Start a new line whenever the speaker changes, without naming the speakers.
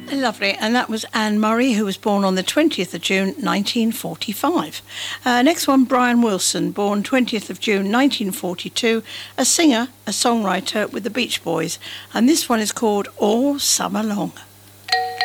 Lovely, and that was Anne Murray, who was born on the 20th of June 1945. Next one, Brian Wilson, born 20th of June 1942, a singer, a songwriter with the Beach Boys, and this one is called All Summer Long.